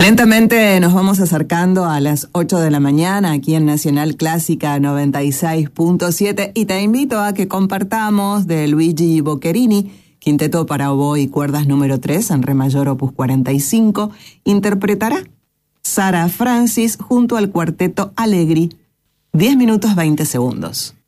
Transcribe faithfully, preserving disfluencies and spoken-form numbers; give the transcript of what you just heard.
Lentamente nos vamos acercando a las ocho de la mañana aquí en Nacional Clásica noventa y seis punto siete y te invito a que compartamos de Luigi Boccherini, Quinteto para oboe y cuerdas número tres en re mayor opus cuarenta y cinco, interpretará Sara Francis junto al cuarteto Allegri. diez minutos veinte segundos.